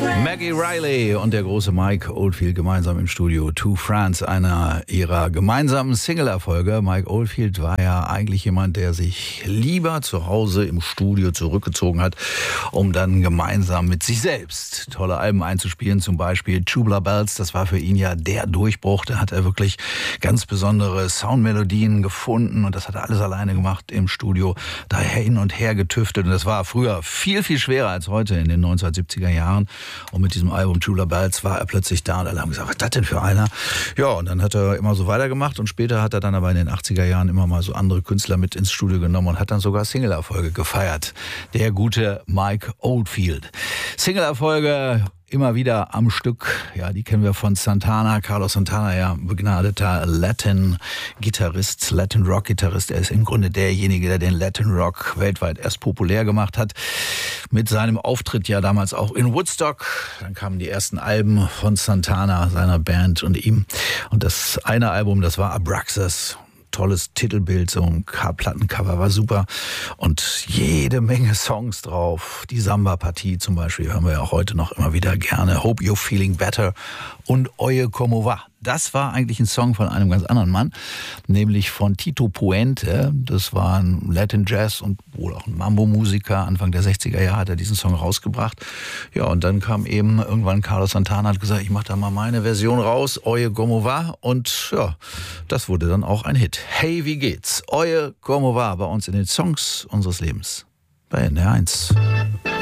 Maggie Reilly und der große Mike Oldfield gemeinsam im Studio. Two France, einer ihrer gemeinsamen Single-Erfolge. Mike Oldfield war ja eigentlich jemand, der sich lieber zu Hause im Studio zurückgezogen hat, um dann gemeinsam mit sich selbst tolle Alben einzuspielen. Zum Beispiel Tubular Bells, das war für ihn ja der Durchbruch. Da hat er wirklich ganz besondere Soundmelodien gefunden und das hat er alles alleine gemacht im Studio. Da hin und her getüftelt und das war früher viel, viel schwerer als heute in den 1970er Jahren. Und mit diesem Album Tubular Bells war er plötzlich da und alle haben gesagt, was ist das denn für einer? Ja, und dann hat er immer so weitergemacht und später hat er dann aber in den 80er Jahren immer mal so andere Künstler mit ins Studio genommen und hat dann sogar Single-Erfolge gefeiert. Der gute Mike Oldfield. Single-Erfolge immer wieder am Stück, ja, die kennen wir von Santana. Carlos Santana, ja, begnadeter Latin-Gitarrist, Latin-Rock-Gitarrist. Er ist im Grunde derjenige, der den Latin-Rock weltweit erst populär gemacht hat. Mit seinem Auftritt ja damals auch in Woodstock. Dann kamen die ersten Alben von Santana, seiner Band und ihm. Und das eine Album, das war Abraxas. Tolles Titelbild, so ein Plattencover war super und jede Menge Songs drauf. Die Samba-Partie zum Beispiel hören wir ja auch heute noch immer wieder gerne. Hope You're Feeling Better und Oye Como Va. Das war eigentlich ein Song von einem ganz anderen Mann, nämlich von Tito Puente. Das war ein Latin Jazz und wohl auch ein Mambo-Musiker. Anfang der 60er Jahre hat er diesen Song rausgebracht. Ja, und dann kam eben irgendwann Carlos Santana, hat gesagt, ich mache da mal meine Version raus, Oye Como Va. Und ja, das wurde dann auch ein Hit. Hey, wie geht's? Oye Como Va bei uns in den Songs unseres Lebens. Bei NDR 1.